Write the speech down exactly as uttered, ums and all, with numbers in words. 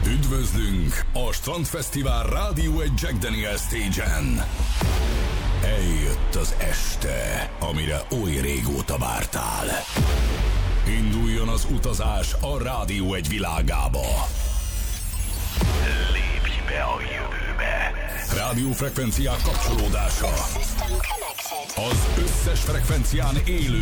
Üdvözlünk a Strandfesztivál Rádió egy Jack Daniel's Stage-en. Eljött az este, amire oly régóta vártál. Induljon az utazás a Rádió egy világába. Lépj be a jövőbe. Rádiófrekvenciák kapcsolódása. Az összes frekvencián élő